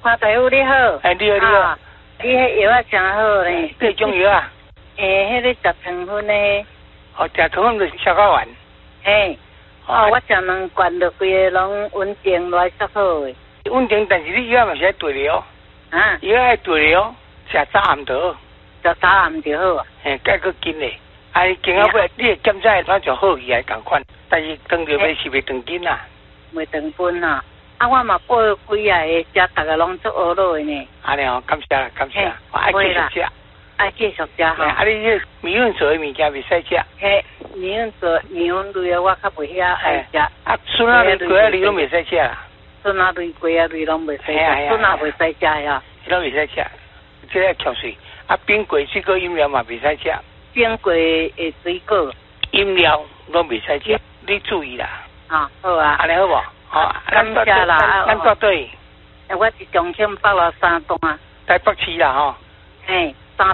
潘大夫你好。 哎，你好你好。 你迄药啊真好咧。 这种药啊？ 迄个10成分的。 哦，10成分就是消化丸。 嘿。我食2罐就规个拢稳定来足好诶。 稳定，但是你药嘛是爱对了哦。 啊。 药爱对了哦，食早暗就好。 食早暗就好啊。 嘿，改个紧嘞。啊，经到尾你检查它就好起来共款，但是长着袂是袂长紧啦。袂长紧啊！我嘛报几啊个食，大家拢做学落呢。 安尼哦，感谢啦，感谢。我爱继续食。 爱继续食哈。 啊，你迄米粉做的物件袂使食。 嘿，米粉做米粉类的我较袂遐爱食。 啊，笋仔类、鸡仔类拢袂使食啦。 笋仔类、鸡仔类拢袂使食，笋仔袂使食呀。 拢袂使食，这个翘水。啊，冰过水果饮料嘛袂使食。 冰过的水果饮料拢袂使食，你注意啦。 啊，好啊。 安尼好无？好， 感谢啦。 咱住对。 我是重庆北路3栋啊。 台北市啦吼。 嘿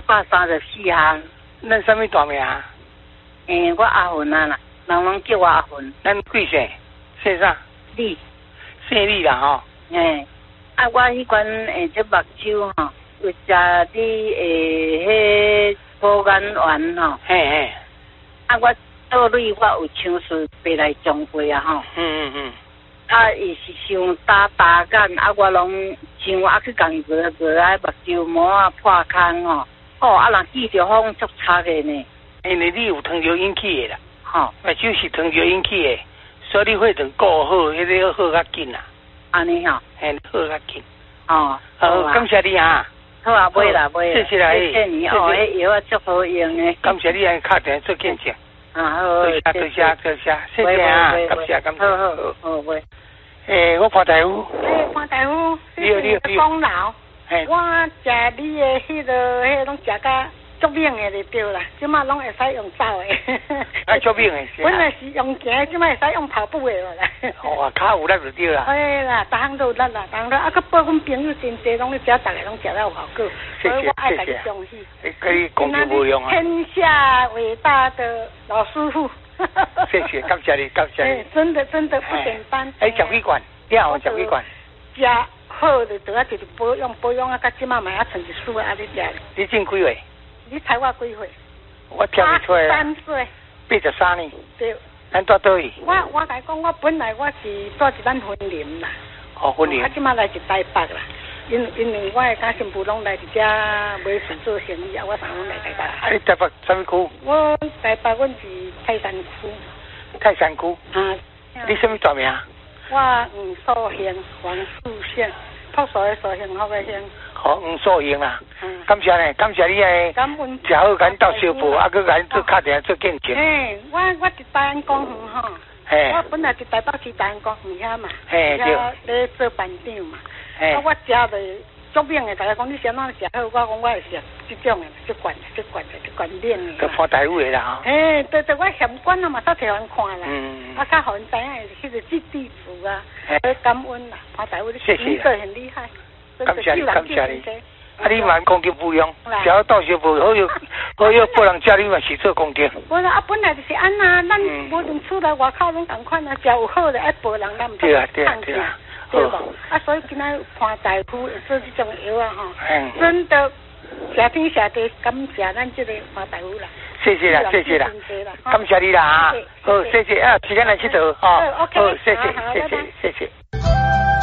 ，334项。 咱什么大名？ 我阿芬啊啦，人拢叫我阿芬。 咱贵姓？姓啥？ 李。 姓李啦吼。 嘿，啊，我迄款这目睭吼，有食你迄保眼丸吼。 嘿嘿。 啊，我倒蕊我有尝试白来种过啊吼。啊，伊是伤打眼，啊，我拢像啊去共伊做啊目睭膜啊破空吼。啊，人见着风足差的呢。 因为你有糖尿引起的啦。 吼。 目睭是糖尿引起的，所以你血糖过好，迄个好较紧啦。 安尼吼。 嘿，好较紧。 好， 感谢你啊。 好啊，买啦。 谢谢啦， 谢谢你哦，迄药啊足好用的。 感谢你来敲电话做见证。 好， 多谢，谢谢啊，感谢。 好，买。 我潘大夫。 潘大夫， 你好。 功劳。我食你的迄拢食甲足猛的就对啦，即马拢会使用走的。 啊，足猛的。 本来是用行，即马会使用跑步的啦。 脚有力就对啦。 哎啦，逐项都有力啦，逐项都啊，佮报阮朋友真济，拢咧食，逐个拢食了有效果，所以我爱甲你相信。 你讲就无用啊。 天下伟大的老师傅。 谢谢，感谢你。 真的不简单。 食几罐？你好，食几罐？ 食好就得啊，就是保养啊，甲即马嘛啊剩一丝啊，你食。 你种几岁？ 你猜我几岁？ 我听不出来。 83岁。 83年。 对。 咱住倒位？ 我甲你讲，我本来我是住一咱婚林啦。 婚林。 即马来一台北啦，因为我的家新妇拢来伫遮买厝做生意啊，我常拢来台北。 你台北什么区？ 我台北，阮是泰山区。 泰山区。啊。你什么大名？ 我黄素兴，黄素兴，朴素的素，幸福的幸。 黄素兴啦。感谢你诶。 感恩。 食好，甲你斗小补，啊，佮甲你做敲电话做见证。 我伫大安公园吼。我本来伫台北市大安公园遐嘛。 对。 咧做班长嘛。我食着足猛的，大家讲你先哪食好，我讲我会食即种的，即罐练的。 佮潘大夫的啦吼。 对，我嫌管啊嘛，都摕人看啦。啊，较互因知影迄个即地主啊，感恩啦，潘大夫你工作很厉害。 感谢你。啊，你蛮功德不用，只要到时不好有不人家你嘛是做功德。 我啊，本来就是安那，咱无论厝内外口拢同款啊，食有好的爱保人，咱唔对啊。 对不？啊，所以今仔潘大夫会做这种药啊，吼，真的谢天谢地感谢咱这个潘大夫啦。 谢谢啦，感谢你啦啊！好，谢谢啊，时间来佚佗啊，好，谢谢。